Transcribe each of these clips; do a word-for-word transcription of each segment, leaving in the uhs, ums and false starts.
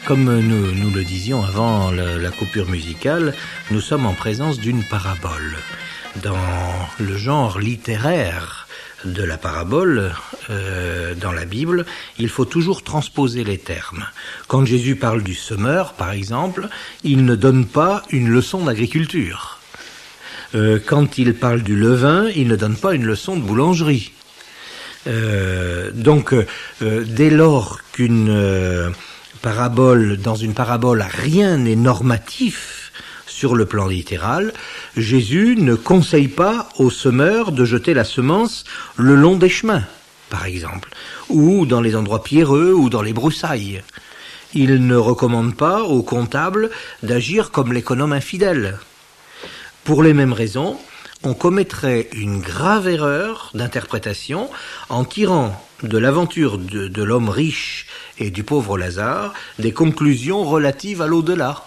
Comme nous, nous le disions avant la, la coupure musicale, nous sommes en présence d'une parabole. Dans le genre littéraire de la parabole, euh, dans la Bible, il faut toujours transposer les termes. Quand Jésus parle du semeur, par exemple, il ne donne pas une leçon d'agriculture. Euh, quand il parle du levain, il ne donne pas une leçon de boulangerie. Euh, donc, euh, dès lors qu'une euh, parabole, dans une parabole, rien n'est normatif sur le plan littéral, Jésus ne conseille pas aux semeurs de jeter la semence le long des chemins, par exemple, ou dans les endroits pierreux ou dans les broussailles. Il ne recommande pas aux comptables d'agir comme l'économe infidèle. Pour les mêmes raisons, on commettrait une grave erreur d'interprétation en tirant de l'aventure de, de l'homme riche et du pauvre Lazare des conclusions relatives à l'au-delà.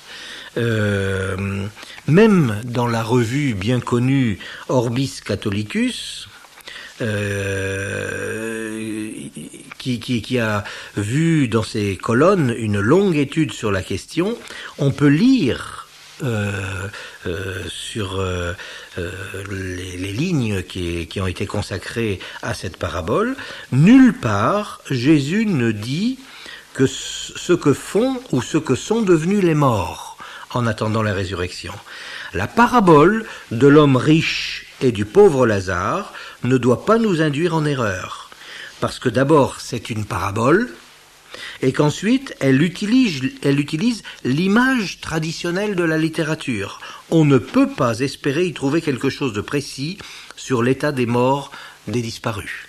Euh, même dans la revue bien connue Orbis Catholicus, euh, qui, qui, qui a vu dans ses colonnes une longue étude sur la question, on peut lire Euh, euh, sur euh, euh, les, les lignes qui, qui ont été consacrées à cette parabole, nulle part Jésus ne dit que ce que font ou ce que sont devenus les morts en attendant la résurrection. La parabole de l'homme riche et du pauvre Lazare ne doit pas nous induire en erreur, parce que d'abord c'est une parabole, et qu'ensuite elle utilise, elle utilise l'image traditionnelle de la littérature. On ne peut pas espérer y trouver quelque chose de précis sur l'état des morts des disparus.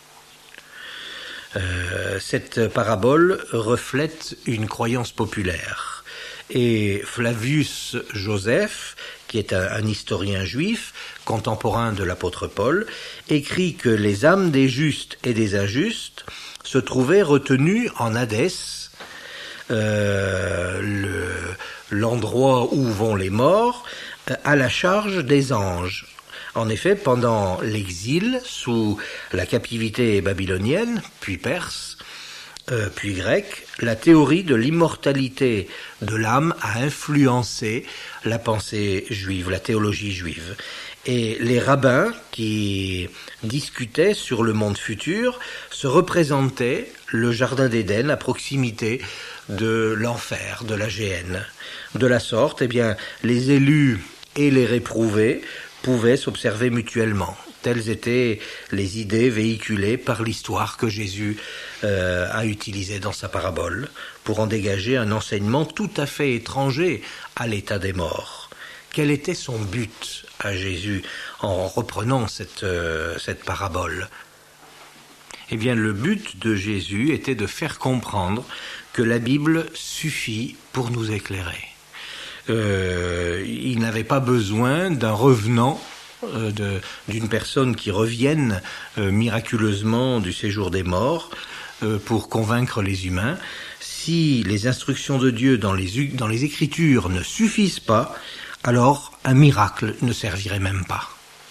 Euh, cette parabole reflète une croyance populaire. Et Flavius Joseph, qui est un, un historien juif, contemporain de l'apôtre Paul, écrit que les âmes des justes et des injustes se trouvaient retenus en Hadès, euh, le, l'endroit où vont les morts, à la charge des anges. En effet, pendant l'exil, sous la captivité babylonienne, puis perse, euh, puis grecque, la théorie de l'immortalité de l'âme a influencé la pensée juive, la théologie juive. Et les rabbins qui discutaient sur le monde futur se représentaient le jardin d'Éden à proximité de l'enfer, de la géhenne. De la sorte, eh bien, les élus et les réprouvés pouvaient s'observer mutuellement. Telles étaient les idées véhiculées par l'histoire que Jésus euh, a utilisée dans sa parabole pour en dégager un enseignement tout à fait étranger à l'état des morts. Quel était son but à Jésus en reprenant cette, euh, cette parabole? Eh bien, le but de Jésus était de faire comprendre que la Bible suffit pour nous éclairer. Euh, il n'avait pas besoin d'un revenant, euh, de, d'une personne qui revienne euh, miraculeusement du séjour des morts euh, pour convaincre les humains. Si les instructions de Dieu dans les, dans les Écritures ne suffisent pas, alors un miracle ne servirait même pas.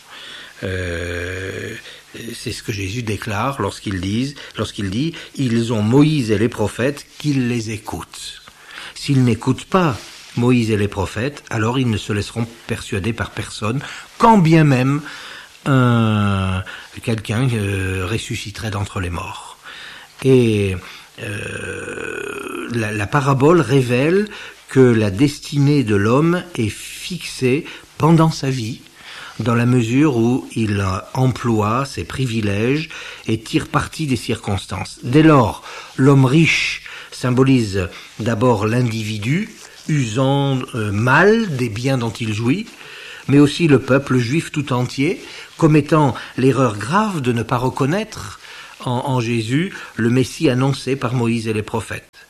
Euh, c'est ce que Jésus déclare lorsqu'il dit, lorsqu'il dit « Ils ont Moïse et les prophètes, qu'ils les écoutent ». S'ils n'écoutent pas Moïse et les prophètes, alors ils ne se laisseront persuader par personne, quand bien même un, quelqu'un euh, ressusciterait d'entre les morts. Et euh, la, la parabole révèle que la destinée de l'homme est fixée pendant sa vie, dans la mesure où il emploie ses privilèges et tire parti des circonstances. Dès lors, l'homme riche symbolise d'abord l'individu, usant euh, mal des biens dont il jouit, mais aussi le peuple juif tout entier, commettant l'erreur grave de ne pas reconnaître en, en Jésus le Messie annoncé par Moïse et les prophètes.